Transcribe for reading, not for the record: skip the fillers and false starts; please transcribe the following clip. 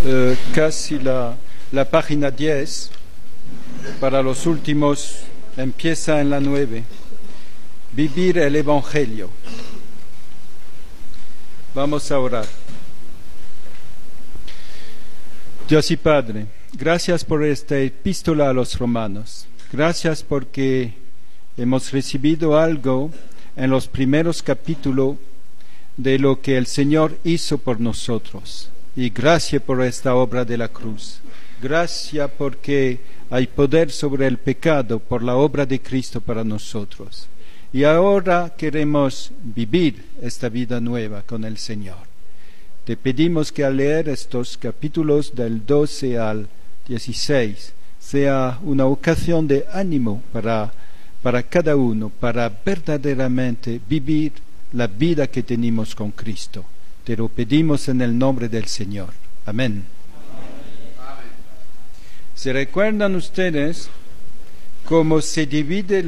casi la página 10, para los últimos, empieza en la 9. Vivir el Evangelio. Vamos a orar. Dios y Padre, gracias por esta epístola a los romanos. Gracias porque hemos recibido algo en los primeros capítulos de lo que el Señor hizo por nosotros. Y gracias por esta obra de la cruz. Gracias porque hay poder sobre el pecado por la obra de Cristo para nosotros. Y ahora queremos vivir esta vida nueva con el Señor. Te pedimos que al leer estos capítulos del 12 al 16 sea una ocasión de ánimo para cada uno, para verdaderamente vivir la vida que tenemos con Cristo. Te lo pedimos en el nombre del Señor. Amén. ¿Se recuerdan ustedes cómo se divide